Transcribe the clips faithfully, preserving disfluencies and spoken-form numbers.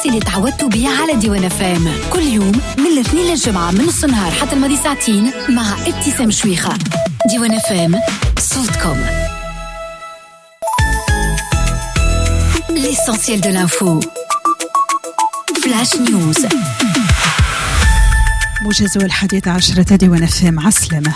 اللي تعودتوا بيها على ديوان فام كل يوم من الاثنين للجمعة من نص النهار حتى الماضي ساعتين مع ابتسام شويخة. ديوان فام صوتكم. L'essentiel de l'info. Flash News. موجز الحادية عشرة ديوان فام عسلمة.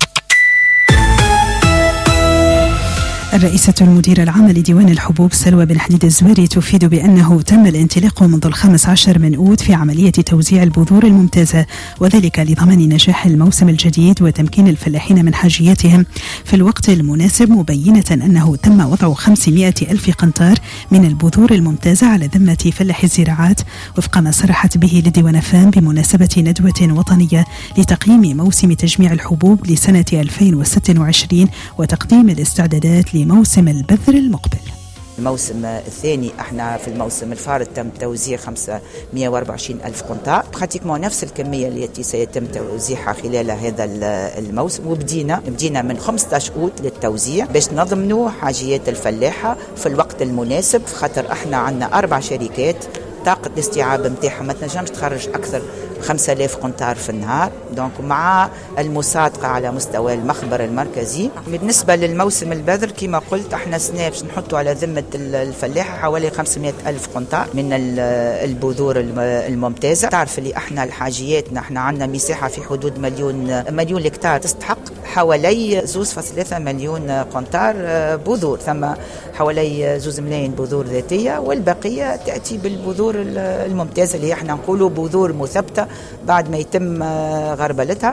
الرئيسة المديرة العامة لديوان الحبوب سلوى بن حديد الزويري تفيد بأنه تم الانطلاق منذ الخامس عشر من أوت في عملية توزيع البذور الممتازة، وذلك لضمان نجاح الموسم الجديد وتمكين الفلاحين من حاجياتهم في الوقت المناسب، مبينة أنه تم وضع خمسمائة ألف قنطار من البذور الممتازة على ذمة فلاح الزراعات وفق ما صرحت به لديوان فام بمناسبة ندوة وطنية لتقييم موسم تجميع الحبوب لسنة ألفين وستة وعشرين وتقديم الاستعدادات لموسم البذر المقبل. الموسم الثاني احنا في الموسم الفارط تم توزيع خمسمائة وأربعة وعشرين ألف قنطار، براتيكمون نفس الكمية التي سيتم توزيعها خلال هذا الموسم، وبدينا بدينا من خمسة عشر أوت للتوزيع باش نضمنوا حاجيات الفلاحة في الوقت المناسب، خاطر احنا عندنا أربع شركات طاقة الاستيعاب نتاعها ما تنجمش تخرج أكثر خمسة آلاف قنطار في النهار، دونك مع المصادقة على مستوى المخبر المركزي. بالنسبة للموسم البذر كما قلت احنا سنة باش نحطوا على ذمة الفلاحة حوالي خمسمائة ألف قنطار من البذور الممتازة. تعرف اللي احنا الحاجياتنا احنا عندنا مساحة في حدود مليون مليون هكتار، تستحق حوالي زوز فاصلة ثلاثة مليون قنطار بذور، ثم حوالي زوز ملايين بذور ذاتية، والبقية تأتي بالبذور الممتازة اللي احنا نقولوا بذور مثبتة بعد ما يتم غربلتها.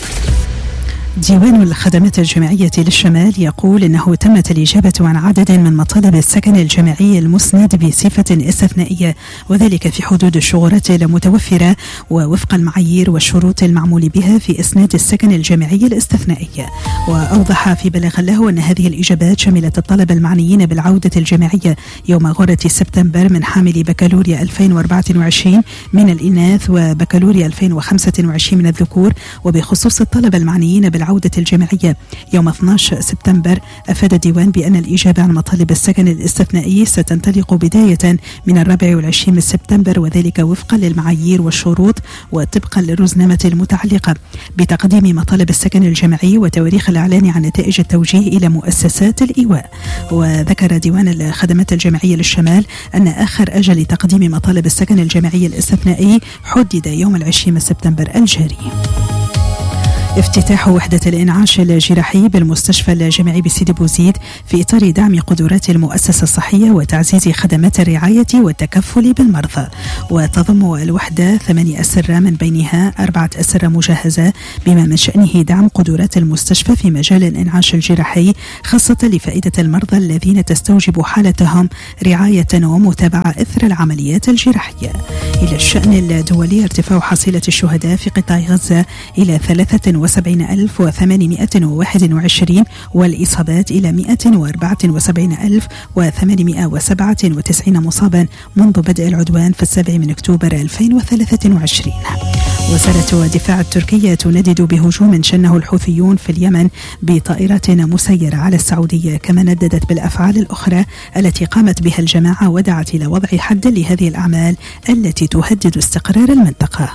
ديوان الخدمات الجامعية للشمال يقول إنه تمت الإجابة عن عدد من مطالب السكن الجامعي المسند بصفة استثنائية، وذلك في حدود الشغورات المتوفرة ووفق المعايير والشروط المعمول بها في إسناد السكن الجامعي الاستثنائي. وأوضح في بلاغ له أن هذه الإجابات شملت الطلبة المعنيين بالعودة الجامعية يوم غرة سبتمبر من حامل بكالوريا ألفين وأربعة وعشرين من الإناث وبكالوريا ألفين وخمسة وعشرين من الذكور. وبخصوص الطلبة المعنيين بالعودة الجامعية يوم اثني عشر سبتمبر، أفاد الديوان بأن الإجابة عن مطالب السكن الاستثنائي ستنطلق بداية من الرابع والعشرين من سبتمبر، وذلك وفقا للمعايير والشروط وطبقا للرزنامة المتعلقة بتقديم مطالب السكن الجامعي وتواريخ الإعلان عن نتائج التوجيه إلى مؤسسات الإيواء. وذكر ديوان الخدمات الجامعية للشمال أن آخر أجل تقديم مطالب السكن الجامعي الاستثنائي حدد يوم العشرين من سبتمبر الجاري. افتتاح وحدة الإنعاش الجراحي بالمستشفى الجامعي بسيدي بوزيد في إطار دعم قدرات المؤسسة الصحية وتعزيز خدمات الرعاية والتكفل بالمرضى. وتضم الوحدة ثمانية أسرة من بينها أربعة أسرة مجهزة بما من شأنه دعم قدرات المستشفى في مجال الإنعاش الجراحي، خاصة لفائدة المرضى الذين تستوجب حالتهم رعاية ومتابعة إثر العمليات الجراحية. إلى الشأن الدولي، ارتفاع حصيلة الشهداء في قطاع غزة إلى ثلاثة وسبعين ألف وثمانمائة وواحد وعشرين والإصابات إلى مائة وأربعة وسبعين ألف وثمانمائة وسبعة وتسعين مصابا منذ بدء العدوان في السابع من أكتوبر ألفين وثلاثة وعشرين. وزارة الدفاع التركية تندد بهجوم شنه الحوثيون في اليمن بطائرات مسيرة على السعودية، كما نددت بالأفعال الأخرى التي قامت بها الجماعة ودعت إلى وضع حد لهذه الأعمال التي تهدد استقرار المنطقة.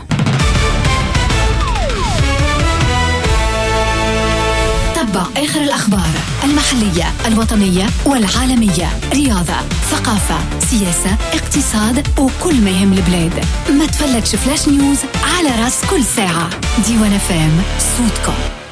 آخر الأخبار المحلية الوطنية والعالمية، رياضة، ثقافة، سياسة، اقتصاد وكل ما يهم البلاد. ما تفلتش فلاش نيوز على راس كل ساعة. ديوان فام صوتكم.